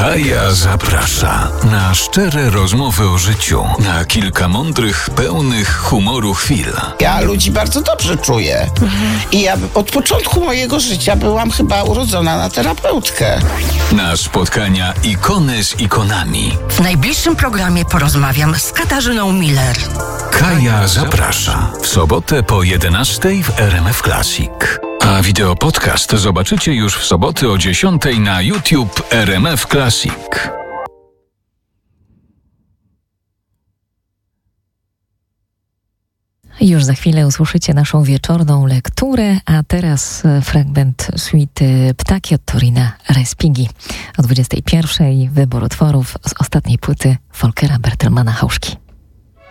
Kaja zaprasza na szczere rozmowy o życiu, na kilka mądrych, pełnych humoru chwil. Ja ludzi bardzo dobrze czuję. I ja od początku mojego życia byłam chyba urodzona na terapeutkę. Na spotkania ikony z ikonami. W najbliższym programie porozmawiam z Katarzyną Miller. Kaja zaprasza. W sobotę po 11:00 w RMF Classic. A wideo podcast zobaczycie już w soboty o 10:00 na YouTube RMF Classic. Już za chwilę usłyszycie naszą wieczorną lekturę, a teraz fragment suity Ptaki od Torina Respighi. O 21:00 wybór utworów z ostatniej płyty Folkera Bertelmana Hauszki.